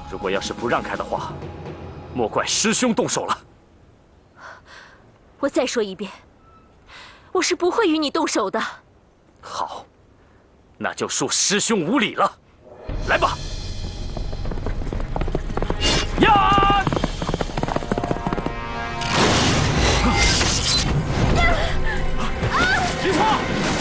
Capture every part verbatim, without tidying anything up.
如果要是不让开的话，莫怪师兄动手了。 我再说一遍，我是不会与你动手的。 好，那就恕师兄无礼了。来吧！呀！别怕！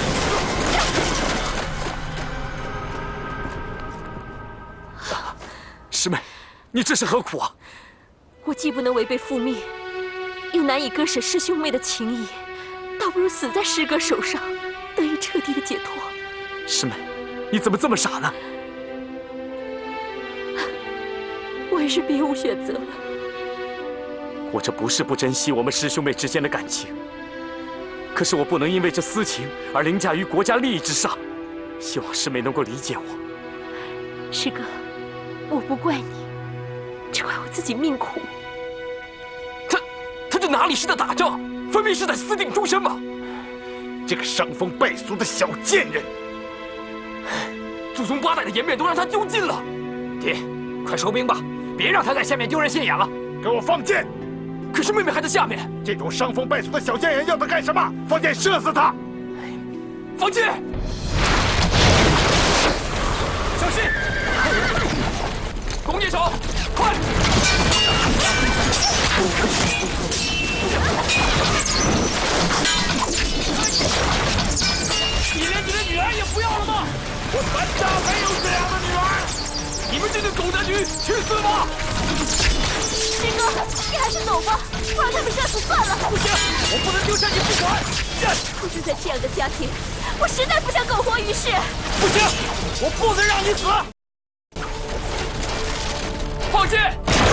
师妹，你这是何苦啊？ 我既不能违背父命，又难以割舍师兄妹的情谊，倒不如死在师哥手上，得以彻底的解脱。 师妹，你怎么这么傻呢？ 我也是别无选择了。 我这不是不珍惜我们师兄妹之间的感情，可是我不能因为这私情而凌驾于国家利益之上。希望师妹能够理解我。 师哥，我不怪你，只怪我自己命苦。 他他这哪里是在打仗，分明是在私定终身嘛！ 这个伤风败俗的小贱人， 祖宗八代的颜面都让他丢尽了。爹，快收兵吧，别让他在下面丢人现眼了。 给我放箭！ 可是妹妹还在下面。 这种伤风败俗的小贱人要他干什么？放箭射死他！ 放箭！小心！弓箭手，快！你连你的女儿也不要了吗？ 我门家没有这样的女儿！ 你们这对狗男女，去死吧！ 师哥，你还是走吧，不让他们战死算了。 不行，我不能丢下你不管。 出生在这样的家庭，我实在不想苟活于世。 不行，我不能让你死！放箭！